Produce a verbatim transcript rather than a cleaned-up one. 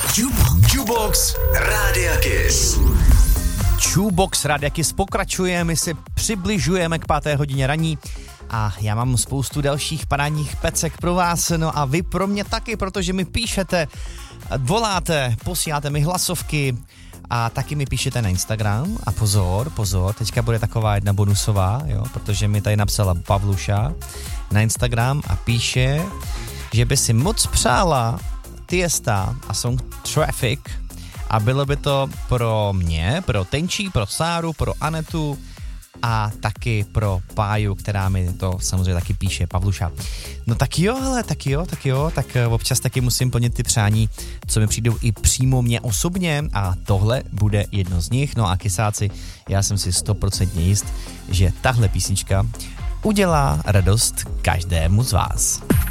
Jukebox Rádia Kiss. Jukebox Rádia Kiss pokračuje, my se přibližujeme k páté hodině raní a já mám spoustu dalších parádních pecek pro vás, no a vy pro mě taky, protože mi píšete, voláte, posíláte mi hlasovky a taky mi píšete na Instagram a pozor, pozor, teďka bude taková jedna bonusová, jo, protože mi tady napsala Pavluša na Instagram a píše, že by si moc přála Tiesta a song Traffic a bylo by to pro mě, pro Tenčí, pro Sáru, pro Anetu a taky pro Páju, která mi to samozřejmě taky píše, Pavluša. No tak jo, hele, tak jo, tak jo, tak občas taky musím plnit ty přání, co mi přijdou i přímo mě osobně a tohle bude jedno z nich. No a kysáci, já jsem si stoprocentně jist, že tahle písnička udělá radost každému z vás.